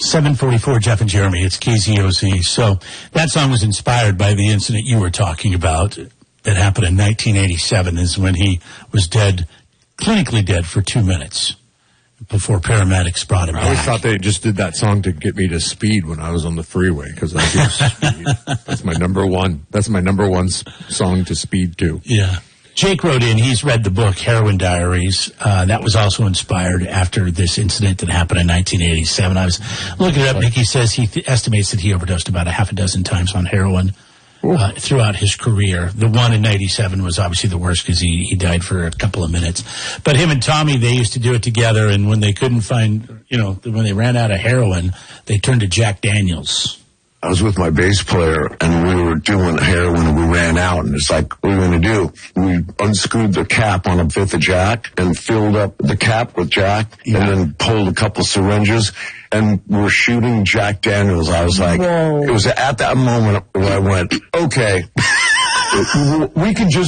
7:44, Jeff and Jeremy. It's KZOZ. So that song was inspired by the incident you were talking about that happened in 1987, is when he was dead, clinically dead for 2 minutes before paramedics brought him back. I always thought they just did that song to get me to speed when I was on the freeway, because I do speed. That's my number one. That's my number one song to speed to. Yeah. Jake wrote in, he's read the book Heroin Diaries. That was also inspired after this incident that happened in 1987. I was looking it up. Nicky says he estimates that he overdosed about a half a dozen times on heroin throughout his career. The one in 97 was obviously the worst because he died for a couple of minutes. But him and Tommy, they used to do it together, and when they couldn't find, when they ran out of heroin, they turned to Jack Daniels. I was with my bass player, and we were doing heroin, and we ran out, and it's like, what are we going to do? We unscrewed the cap on a fifth of Jack and filled up the cap with Jack, and then pulled a couple syringes, and we're shooting Jack Daniels. I was like, It was at that moment where I went, okay, we can just